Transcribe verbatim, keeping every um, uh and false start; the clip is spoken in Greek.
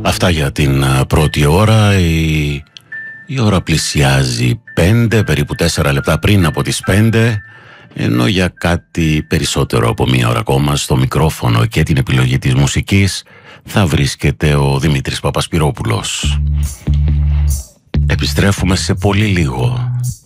Αυτά για την πρώτη ώρα. Η, η ώρα πλησιάζει πέντε, περίπου τέσσερα λεπτά πριν από τις πέντε, ενώ για κάτι περισσότερο από μία ώρα ακόμα στο μικρόφωνο και την επιλογή της μουσικής θα βρίσκεται ο Δημήτρης Παπασπυρόπουλος. Επιστρέφουμε σε πολύ λίγο.